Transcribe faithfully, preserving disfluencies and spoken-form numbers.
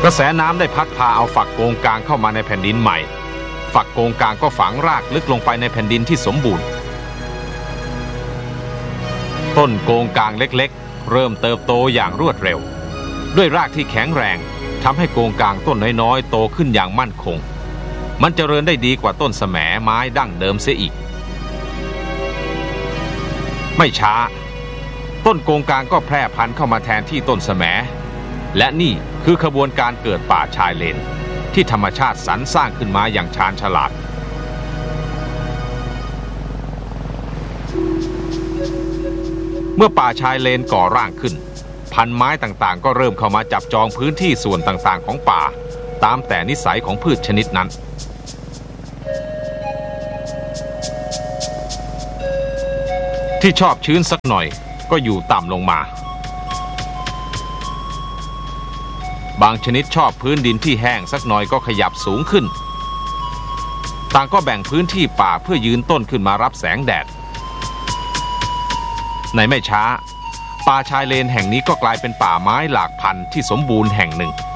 กระแสน้ำได้พัดพาเอาฝักโกงกางเข้ามาในแผ่นดินใหม่ฝักโกงกางก็ฝังรากลึกลงไปในแผ่นดินที่สมบูรณ์ต้นโกงกางเล็กๆเริ่มเติบโตอย่างรวดเร็วด้วยรากที่แข็งแรงทำให้โกงกางต้นน้อยๆโตขึ้นอย่างมั่นคงมันเจริญได้ดีกว่าต้นแสมไม้ดั้งเดิมเสียอีกไม่ช้าต้นโกงกางก็แพร่พันธุ์เข้ามาแทนที่ต้นแสมและนี่คือขบวนการเกิดป่าชายเลนที่ธรรมชาติสรรสร้างขึ้นมาอย่างชาญฉลาดเมื่อป่าชายเลนก่อร่างขึ้นพันไม้ต่างๆก็เริ่มเข้ามาจับจองพื้นที่ส่วนต่างๆของป่าตามแต่นิสัยของพืชชนิดนั้นที่ชอบชื้นสักหน่อยก็อยู่ต่ำลงมาบางชนิดชอบพื้นดินที่แห้งสักหน่อยก็ขยับสูงขึ้นต่างก็แบ่งพื้นที่ป่าเพื่อยืนต้นขึ้นมารับแสงแดดในไม่ช้าป่าชายเลนแห่งนี้ก็กลายเป็นป่าไม้หลากพันธุ์ที่สมบูรณ์แห่งหนึ่ง